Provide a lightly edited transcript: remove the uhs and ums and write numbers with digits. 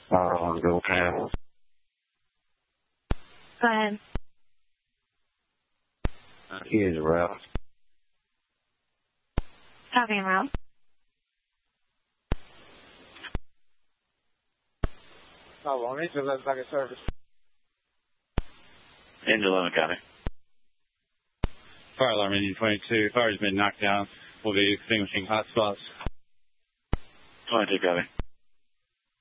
Go ahead. Go ahead. He is route. Copy en route. Oh, engine 11 back in service. Engine 11, copy. Fire alarm engine 22. Fire has been knocked down. We'll be extinguishing hot spots. 22, copy.